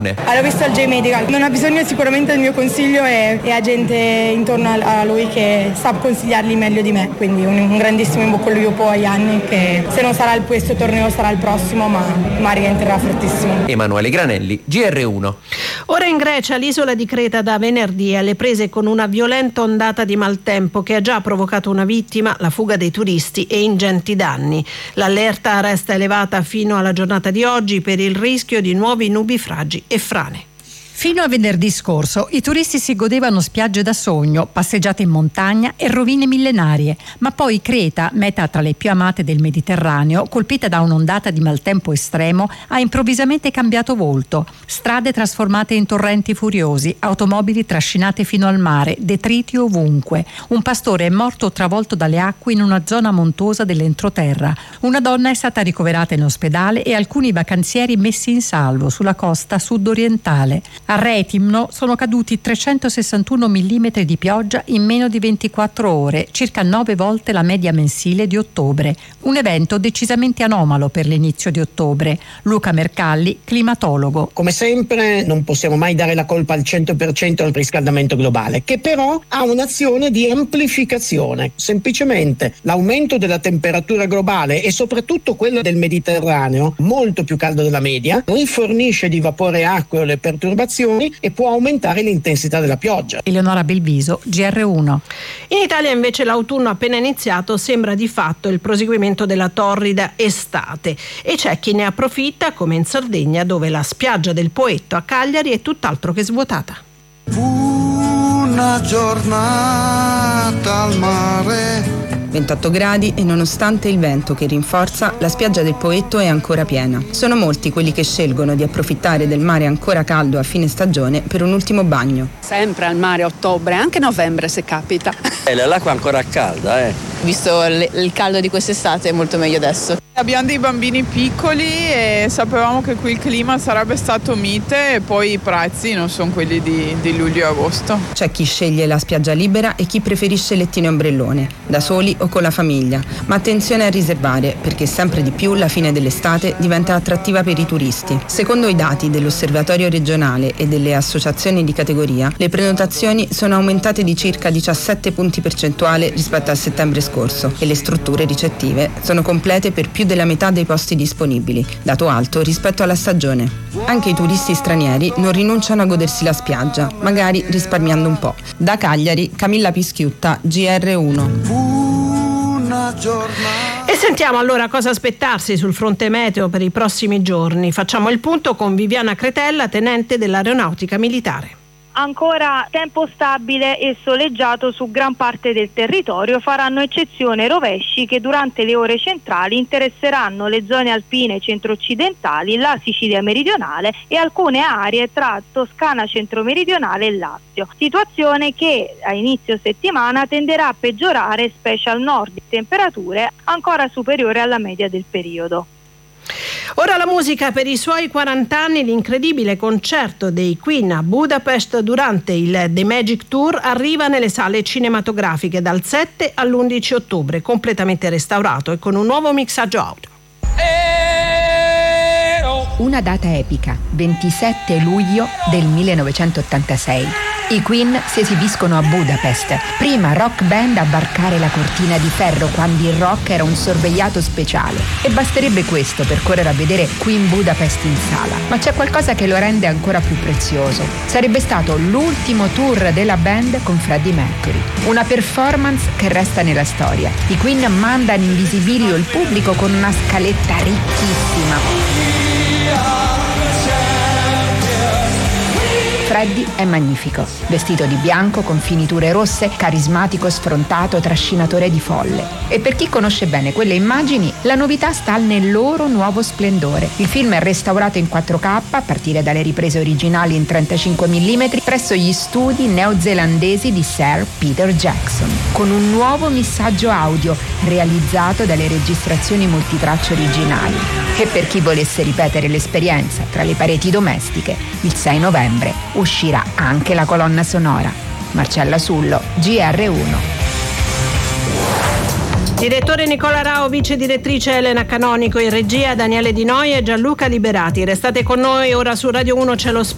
L'ho visto al J-Medical, non ha bisogno sicuramente del mio consiglio e ha gente intorno a lui che sa consigliarli meglio di me, quindi un grandissimo in bocca al lupo agli anni, che se non sarà questo torneo sarà il prossimo, ma rientrerà fortissimo. Emanuele Granelli, GR1. Ora in Grecia l'isola di Creta da venerdì è alle prese con una violenta ondata di maltempo che ha già provocato una vittima, la fuga dei turisti e ingenti danni. L'allerta resta elevata fino alla giornata di oggi per il rischio di nuovi nubifragi e frane. Fino a venerdì scorso i turisti si godevano spiagge da sogno, passeggiate in montagna e rovine millenarie, ma poi Creta, meta tra le più amate del Mediterraneo, colpita da un'ondata di maltempo estremo, ha improvvisamente cambiato volto. Strade trasformate in torrenti furiosi, automobili trascinate fino al mare, detriti ovunque. Un pastore è morto travolto dalle acque in una zona montuosa dell'entroterra. Una donna è stata ricoverata in ospedale e alcuni vacanzieri messi in salvo sulla costa sud-orientale. A Retimno sono caduti 361 mm di pioggia in meno di 24 ore, circa 9 volte la media mensile di ottobre. Un evento decisamente anomalo per l'inizio di ottobre. Luca Mercalli, climatologo. Come sempre non possiamo mai dare la colpa al 100% al riscaldamento globale, che però ha un'azione di amplificazione. Semplicemente l'aumento della temperatura globale e soprattutto quello del Mediterraneo, molto più caldo della media, rifornisce di vapore acqueo le perturbazioni e può aumentare l'intensità della pioggia. Eleonora Belviso, GR1. In Italia invece l'autunno appena iniziato sembra di fatto il proseguimento della torrida estate e c'è chi ne approfitta, come in Sardegna, dove la spiaggia del Poetto a Cagliari è tutt'altro che svuotata. Una giornata al mare, 28 gradi e nonostante il vento che rinforza, la spiaggia del Poetto è ancora piena. Sono molti quelli che scelgono di approfittare del mare ancora caldo a fine stagione per un ultimo bagno. Sempre al mare a ottobre, anche novembre se capita. L'acqua è ancora calda, Visto il caldo di quest'estate è molto meglio adesso. Abbiamo dei bambini piccoli e sapevamo che qui il clima sarebbe stato mite e poi i prezzi non sono quelli di luglio e agosto. C'è chi sceglie la spiaggia libera e chi preferisce lettino e ombrellone, da soli o con la famiglia. Ma attenzione a riservare, perché sempre di più la fine dell'estate diventa attrattiva per i turisti. Secondo i dati dell'Osservatorio regionale e delle associazioni di categoria, le prenotazioni sono aumentate di circa 17 punti percentuali rispetto al settembre scorso e le strutture ricettive sono complete per più della metà dei posti disponibili, dato alto rispetto alla stagione. Anche i turisti stranieri non rinunciano a godersi la spiaggia, magari risparmiando un po'. Da Cagliari, Camilla Pischiutta, GR1. E sentiamo allora cosa aspettarsi sul fronte meteo per i prossimi giorni. Facciamo il punto con Viviana Cretella, tenente dell'Aeronautica Militare. Ancora tempo stabile e soleggiato su gran parte del territorio, faranno eccezione rovesci che durante le ore centrali interesseranno le zone alpine centro-occidentali, la Sicilia meridionale e alcune aree tra Toscana centro-meridionale e Lazio. Situazione che a inizio settimana tenderà a peggiorare, specie al nord, di temperature ancora superiori alla media del periodo. Ora la musica. Per i suoi 40 anni l'incredibile concerto dei Queen a Budapest durante il The Magic Tour arriva nelle sale cinematografiche dal 7 all'11 ottobre, completamente restaurato e con un nuovo mixaggio audio. Una data epica, 27 luglio del 1986. I Queen si esibiscono a Budapest, prima rock band a varcare la cortina di ferro quando il rock era un sorvegliato speciale. E basterebbe questo per correre a vedere Queen Budapest in sala. Ma c'è qualcosa che lo rende ancora più prezioso. Sarebbe stato l'ultimo tour della band con Freddie Mercury. Una performance che resta nella storia. I Queen mandano in visibilio il pubblico con una scaletta ricchissima. Freddie è magnifico, vestito di bianco con finiture rosse, carismatico, sfrontato, trascinatore di folle. E per chi conosce bene quelle immagini, la novità sta nel loro nuovo splendore. Il film è restaurato in 4K a partire dalle riprese originali in 35 mm presso gli studi neozelandesi di Sir Peter Jackson, con un nuovo missaggio audio realizzato dalle registrazioni multitracce originali. E per chi volesse ripetere l'esperienza tra le pareti domestiche, il 6 novembre uscirà anche la colonna sonora. Marcella Sullo, GR1. Direttore Nicola Rao, vice direttrice Elena Canonico, in regia Daniele Di Noi e Gianluca Liberati. Restate con noi, ora su Radio 1 c'è lo sport.